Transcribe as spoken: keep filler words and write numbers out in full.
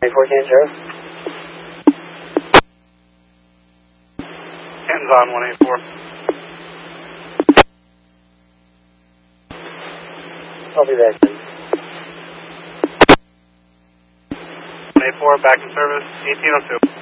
twenty-four, can you serve? Hands on one eighty-four. I'll be back then. one eighty-four, back in service, eighteen oh two.